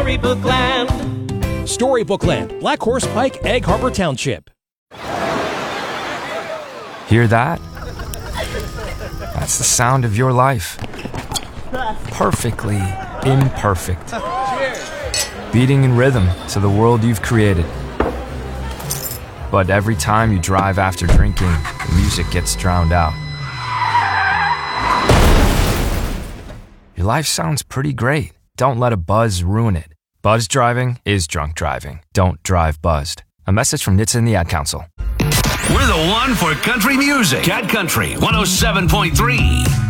Storybookland. Storybookland, Black Horse Pike, Egg Harbor Township. Hear that? That's the sound of your life. Perfectly imperfect. Beating in rhythm to the world you've created. But every time you drive after drinking, the music gets drowned out. Your life sounds pretty great. Don't let a buzz ruin it. Buzz driving is drunk driving. Don't drive buzzed. A message from NHTSA and the Ad Council. We're the one for country music. Cat Country 107.3.